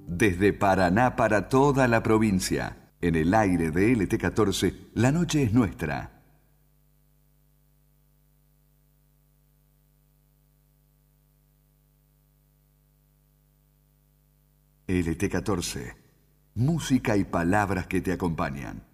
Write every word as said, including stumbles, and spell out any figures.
Desde Paraná para toda la provincia, en el aire de L T catorce, la noche es nuestra. L T catorce, música y palabras que te acompañan.